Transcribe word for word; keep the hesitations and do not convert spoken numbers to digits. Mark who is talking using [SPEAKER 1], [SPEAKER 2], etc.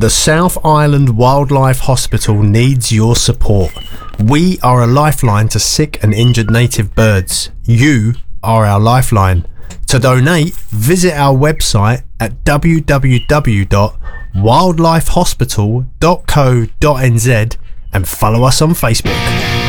[SPEAKER 1] The South Island Wildlife Hospital needs your support. We are a lifeline to sick and injured native birds. You are our lifeline. To donate, visit our website at w w w dot wildlife hospital dot co dot n z and follow us on Facebook.